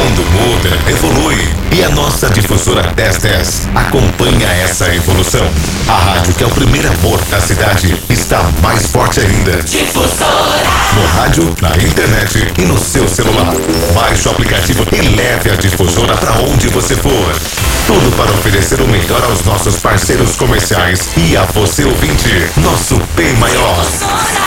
mundo muda, evolui e a nossa difusora 1010 acompanha essa evolução. A rádio que é o primeiro amor da cidade está mais forte ainda. Difusora. No rádio, na internet e no seu celular. Baixe o aplicativo e leve a difusora para onde você for. Tudo para oferecer o melhor aos nossos parceiros comerciais e a você ouvinte, nosso bem maior.